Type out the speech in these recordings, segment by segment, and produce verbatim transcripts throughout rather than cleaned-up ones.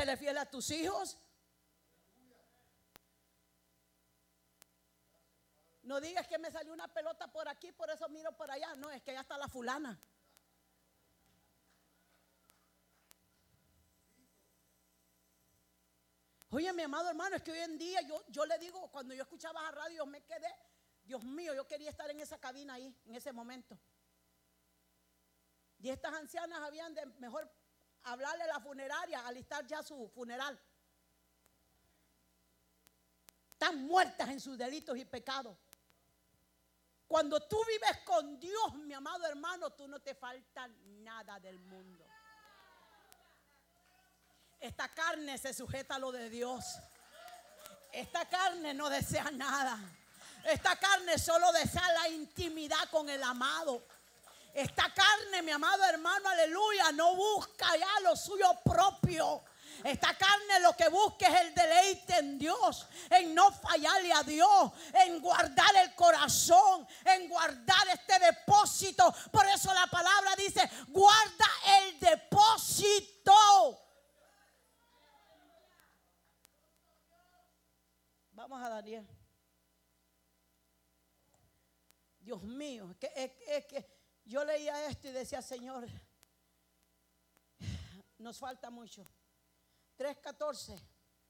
Séle fiel a tus hijos. No digas que me salió una pelota por aquí, por eso miro por allá. No, es que allá está la fulana. Oye, mi amado hermano, es que hoy en día yo, yo le digo, cuando yo escuchaba la radio, me quedé, Dios mío, yo quería estar en esa cabina ahí, en ese momento. Y estas ancianas habían de mejor hablarle a la funeraria, alistar ya su funeral. Están muertas en sus delitos y pecados. Cuando tú vives con Dios, mi amado hermano, tú no te falta nada del mundo. Esta carne se sujeta a lo de Dios. Esta carne no desea nada. Esta carne solo desea la intimidad con el amado. Esta carne, mi amado hermano, aleluya, no busca ya lo suyo propio. Esta carne lo que busca es el deleite en Dios, en no fallarle a Dios, en guardar el corazón, en guardar este depósito. Por eso la palabra dice, guarda el depósito. Vamos a Daniel. Dios mío, es que, es, es que yo leía esto y decía, Señor, nos falta mucho. tres catorce.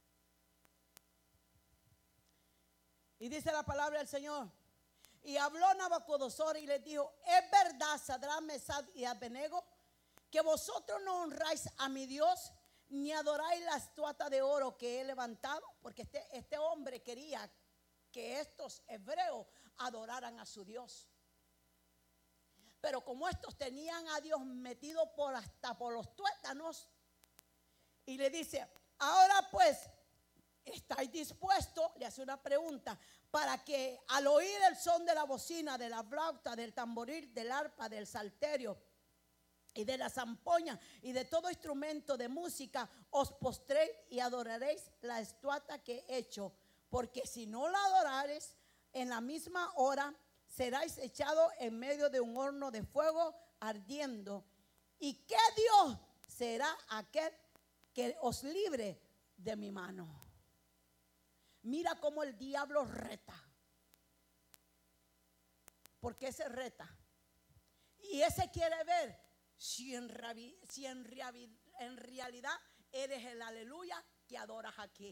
Y dice la palabra del Señor. Y habló Nabucodonosor y les dijo, es verdad, Sadrach, Mesach y Abednego, que vosotros no honráis a mi Dios, ni adoráis la estatua de oro que he levantado. Porque este, este hombre quería que estos hebreos adoraran a su Dios. Pero como estos tenían a Dios metido por hasta por los tuétanos, y le dice, ahora pues, ¿estáis dispuestos? Le hace una pregunta, para que al oír el son de la bocina, de la flauta, del tamboril, del arpa, del salterio y de la zampoña y de todo instrumento de música, os postréis y adoraréis la estatua que he hecho. Porque si no la adoraréis, en la misma hora seráis echados en medio de un horno de fuego ardiendo. ¿Y qué Dios será aquel que os libre de mi mano? Mira cómo el diablo reta. Porque ese reta. Y ese quiere ver si en, si en, en realidad eres el aleluya que adoras aquí.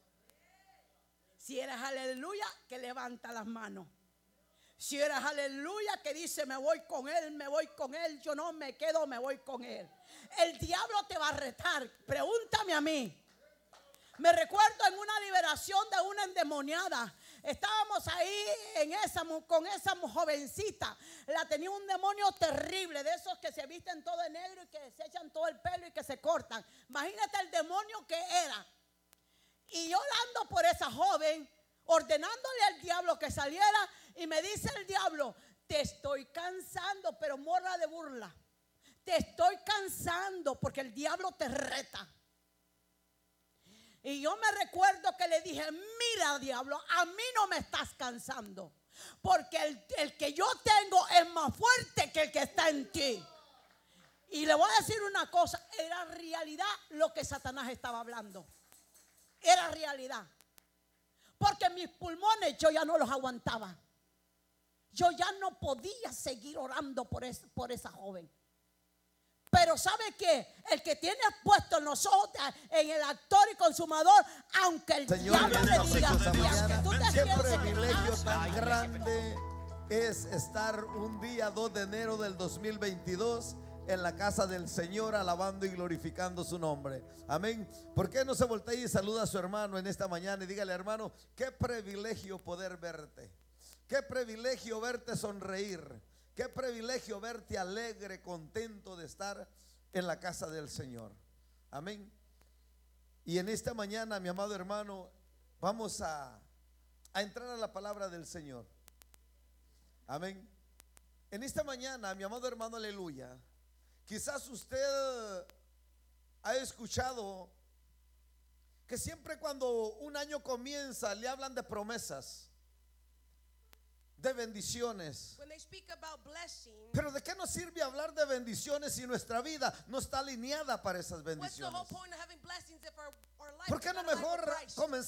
Si eres aleluya que levanta las manos. Si eres aleluya que dice me voy con él, me voy con él, yo no me quedo, me voy con él. El diablo te va a retar. Pregúntame a mí. Me recuerdo en una liberación de una endemoniada. Estábamos ahí en esa, con esa jovencita. La tenía un demonio terrible, de esos que se visten todo de negro y que se echan todo el pelo y que se cortan. Imagínate el demonio que era. Y yo ando por esa joven, ordenándole al diablo que saliera. Y me dice el diablo, te estoy cansando, pero morra de burla. Te estoy cansando porque el diablo te reta. Y yo me recuerdo que le dije, mira diablo, a mí no me estás cansando. Porque el, el que yo tengo es más fuerte que el que está en ti. Y le voy a decir una cosa, era realidad lo que Satanás estaba hablando. Era realidad. Porque mis pulmones yo ya no los aguantaba. Yo ya no podía seguir orando por, es, por esa joven. Pero ¿sabe qué? El que tiene puesto en nosotros, en el actor y consumador, aunque el Señor, diablo le diga, mañana, tú te qué pienses privilegio que, tan grande es estar un día dos de enero del dos mil veintidós en la casa del Señor, alabando y glorificando su nombre. Amén. ¿Por qué no se voltea y saluda a su hermano en esta mañana y dígale, hermano, qué privilegio poder verte? Qué privilegio verte sonreír. Qué privilegio verte alegre, contento de estar en la casa del Señor. Amén. Y en esta mañana, mi amado hermano, vamos a, a entrar a la palabra del Señor. Amén. En esta mañana, mi amado hermano, aleluya, quizás usted ha escuchado que siempre cuando un año comienza le hablan de promesas, de bendiciones. When they speak about blessing, pero ¿de qué nos sirve hablar de bendiciones si nuestra vida no está alineada para esas what's the whole bendiciones? point of having blessings if our ¿Por qué no in our life mejor with Christ. comenzamos